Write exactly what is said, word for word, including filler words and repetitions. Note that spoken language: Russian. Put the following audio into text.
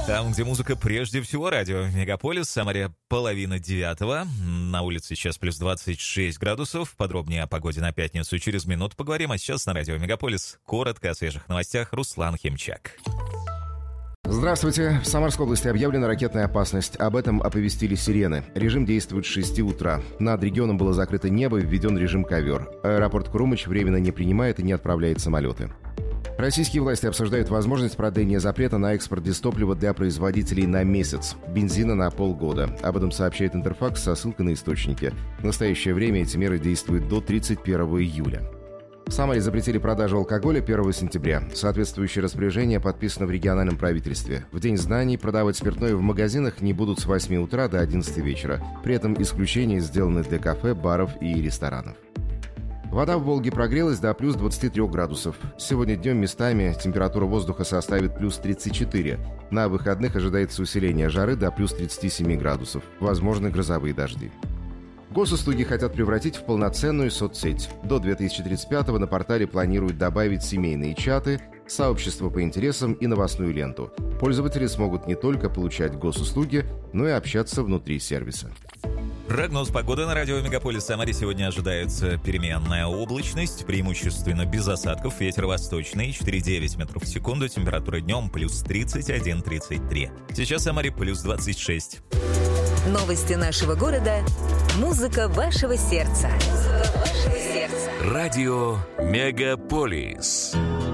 Там, где музыка прежде всего, радио Мегаполис, Самаре половина девятого. На улице сейчас плюс двадцать шесть градусов. Подробнее о погоде на пятницу через минуту поговорим. А сейчас на радио Мегаполис коротко о свежих новостях. Руслан Химчак. Здравствуйте. В Самарской области объявлена ракетная опасность. Об этом оповестили сирены. Режим действует с шести утра. Над регионом было закрыто небо и введен режим ковер. Аэропорт Крумыч временно не принимает и не отправляет самолеты. Российские власти обсуждают возможность продления запрета на экспорт дистоплива для производителей на месяц, бензина на полгода. Об этом сообщает Интерфакс со ссылкой на источники. В настоящее время эти меры действуют до тридцать первого июля. В Самаре запретили продажу алкоголя первого сентября. Соответствующее распоряжение подписано в региональном правительстве. В День знаний продавать спиртное в магазинах не будут с восьми утра до одиннадцати вечера. При этом исключения сделаны для кафе, баров и ресторанов. Вода в Волге прогрелась до плюс двадцати трёх градусов. Сегодня днем местами температура воздуха составит плюс тридцать четыре. На выходных ожидается усиление жары до плюс тридцати семи градусов. Возможны грозовые дожди. Госуслуги хотят превратить в полноценную соцсеть. До две тысячи тридцать пятого на портале планируют добавить семейные чаты, сообщества по интересам и новостную ленту. Пользователи смогут не только получать госуслуги, но и общаться внутри сервиса. Прогноз погоды на радио Мегаполис Самаре. Сегодня ожидается переменная облачность, преимущественно без осадков, ветер восточный, четыре девять метров в секунду, температура днем плюс тридцать один тридцать три. Сейчас в Самаре плюс двадцать шесть. Новости нашего города. Музыка вашего сердца. Музыка вашего сердца. Радио Мегаполис.